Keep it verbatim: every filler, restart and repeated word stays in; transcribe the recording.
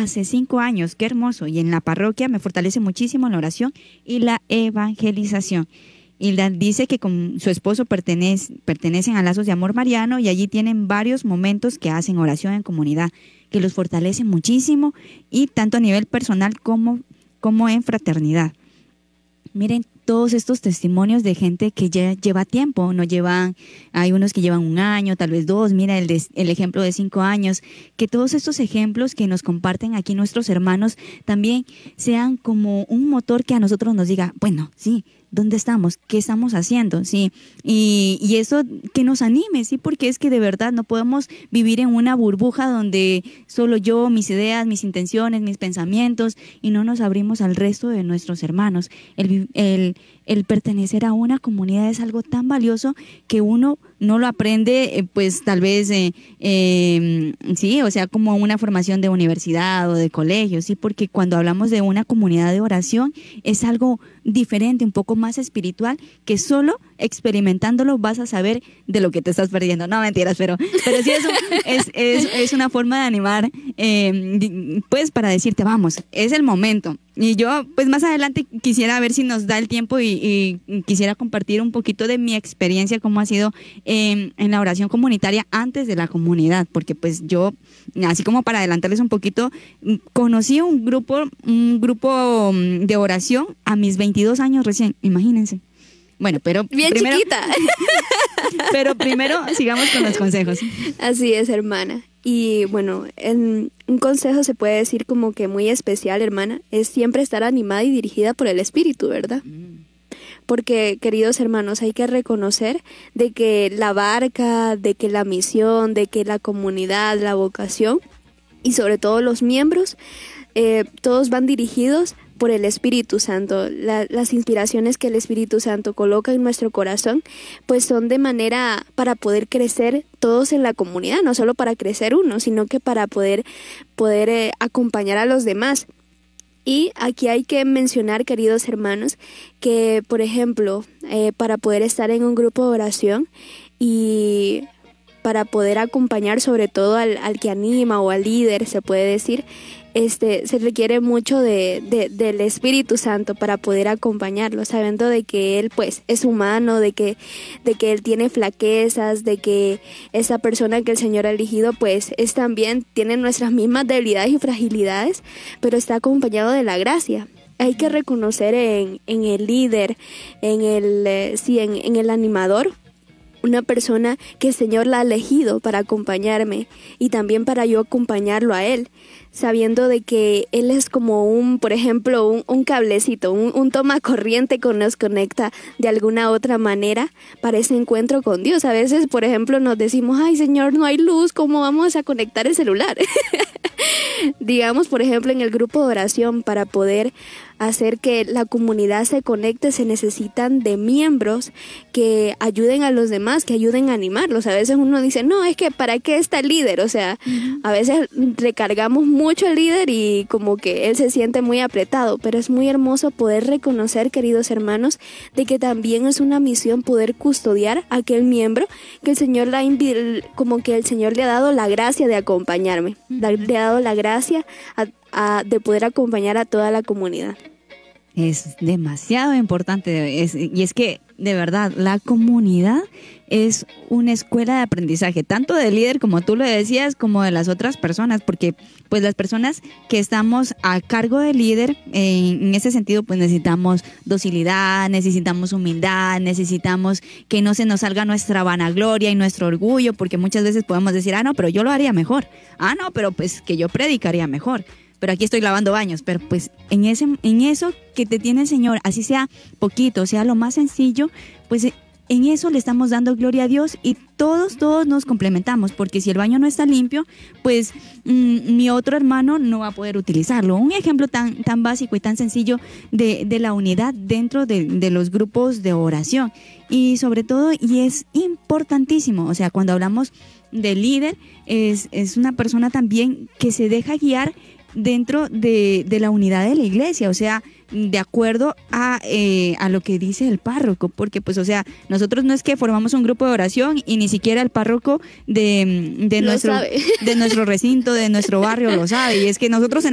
hace cinco años, qué hermoso. Y en la parroquia me fortalece muchísimo la oración y la evangelización. Hilda dice que con su esposo pertenece, pertenecen a Lazos de Amor Mariano y allí tienen varios momentos que hacen oración en comunidad, que los fortalecen muchísimo y tanto a nivel personal como, como en fraternidad. Miren todos estos testimonios de gente que ya lleva tiempo, no llevan, hay unos que llevan un año, tal vez dos, mira el, de, el ejemplo de cinco años, que todos estos ejemplos que nos comparten aquí nuestros hermanos también sean como un motor que a nosotros nos diga, bueno, sí, ¿dónde estamos? ¿Qué estamos haciendo? Sí, y, y eso que nos anime, sí, porque es que de verdad no podemos vivir en una burbuja donde solo yo, mis ideas, mis intenciones, mis pensamientos, y no nos abrimos al resto de nuestros hermanos. El, el, el pertenecer a una comunidad es algo tan valioso que uno no lo aprende, eh, pues tal vez, eh, eh, sí, o sea, como una formación de universidad o de colegio, sí, porque cuando hablamos de una comunidad de oración es algo diferente, un poco más espiritual, que solo experimentándolo vas a saber de lo que te estás perdiendo. No, mentiras, pero, pero sí es, un, es, es, es una forma de animar, eh, pues para decirte, vamos, es el momento. Y yo, pues más adelante quisiera ver si nos da el tiempo y, y quisiera compartir un poquito de mi experiencia, cómo ha sido eh, en la oración comunitaria antes de la comunidad, porque pues yo, así como para adelantarles un poquito, conocí un grupo, un grupo de oración a mis veintidós años recién, imagínense. Bueno, pero bien primero, chiquita. Pero primero sigamos con los consejos. Así es, hermana. Y bueno, en un consejo se puede decir como que muy especial, hermana, es siempre estar animada y dirigida por el Espíritu, ¿verdad? Mm. Porque, queridos hermanos, hay que reconocer de que la barca, de que la misión, de que la comunidad, la vocación y sobre todo los miembros, eh, todos van dirigidos por el Espíritu Santo. La, las inspiraciones que el Espíritu Santo coloca en nuestro corazón, pues son de manera para poder crecer todos en la comunidad, no solo para crecer uno, sino que para poder, poder eh, acompañar a los demás. Y aquí hay que mencionar, queridos hermanos, que por ejemplo, eh, para poder estar en un grupo de oración y para poder acompañar sobre todo al, al que anima o al líder, se puede decir, Este, se requiere mucho de, de, del Espíritu Santo para poder acompañarlo, sabiendo de que Él pues es humano, de que, de que Él tiene flaquezas, de que esa persona que el Señor ha elegido pues es también, tiene nuestras mismas debilidades y fragilidades, pero está acompañado de la gracia. Hay que reconocer en, en el líder, en el, eh, sí, en, en el animador, una persona que el Señor la ha elegido para acompañarme y también para yo acompañarlo a Él, sabiendo de que Él es como un, por ejemplo, un, un cablecito, un, un toma corriente que nos conecta de alguna otra manera para ese encuentro con Dios. A veces, por ejemplo, nos decimos, ay Señor, no hay luz, ¿cómo vamos a conectar el celular? Digamos, por ejemplo, en el grupo de oración, para poder hacer que la comunidad se conecte, se necesitan de miembros que ayuden a los demás, que ayuden a animarlos. A veces uno dice, no, es que ¿para qué está el líder? O sea, uh-huh. A veces recargamos mucho al líder y como que él se siente muy apretado, pero es muy hermoso poder reconocer, queridos hermanos, de que también es una misión poder custodiar a aquel miembro que el Señor la invi- como que el Señor le ha dado la gracia de acompañarme, uh-huh. le ha dado la gracia a A, de poder acompañar a toda la comunidad. Es demasiado importante, es, y es que de verdad la comunidad es una escuela de aprendizaje, tanto del líder como tú lo decías, como de las otras personas, porque pues las personas que estamos a cargo del líder, eh, en ese sentido pues necesitamos docilidad, necesitamos humildad, necesitamos que no se nos salga nuestra vanagloria y nuestro orgullo, porque muchas veces podemos decir, ah no, pero yo lo haría mejor, ah no, pero pues que yo predicaría mejor. Pero aquí estoy lavando baños, pero pues en ese, en eso que te tiene el Señor, así sea poquito, sea lo más sencillo, pues en eso le estamos dando gloria a Dios y todos, todos nos complementamos, porque si el baño no está limpio, pues mmm, mi otro hermano no va a poder utilizarlo. Un ejemplo tan, tan básico y tan sencillo de, de la unidad dentro de, de los grupos de oración. Y sobre todo, y es importantísimo, o sea, cuando hablamos de líder, es, es una persona también que se deja guiar dentro de, de la unidad de la iglesia, o sea, de acuerdo a, eh, a lo que dice el párroco, porque pues, o sea, nosotros no es que formamos un grupo de oración y ni siquiera el párroco de, de, nuestro, de nuestro recinto, de nuestro barrio lo sabe, y es que nosotros